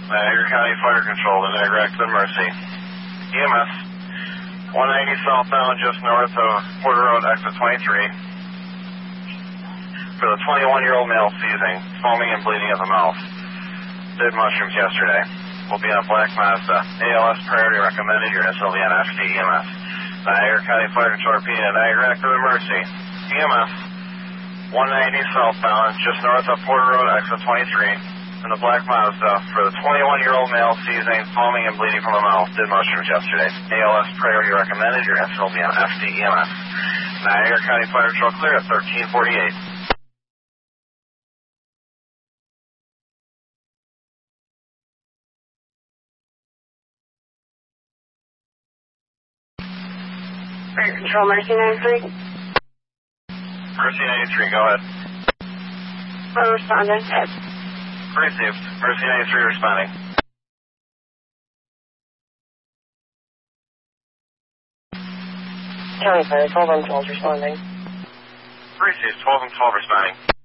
Niagara County Fire Control to Niagara Exit Mercy. EMS 190 southbound just north of Porter Road, exit 23. For the 21-year-old male seizing, foaming and bleeding at the mouth. Did mushrooms yesterday. Will be on Black Mazda. ALS priority recommended. Your SLV on FD EMS. Niagara County Fire Control repeated. Niagara Exit Mercy. EMS 190 southbound just north of Porter Road, exit 23. In the Black Mazda for the 21-year-old male seizing, foaming, and bleeding from the mouth. Did mushrooms yesterday. ALS priority recommended. Your SLV on FD EMS. Niagara County Fire Control clear at 1348. Fire Control, Mercy 93. Mercy 93, go ahead. We're responding. Received. Mercy 93 responding. County Fire, 12 and 12 responding. Received. 12 and 12 responding.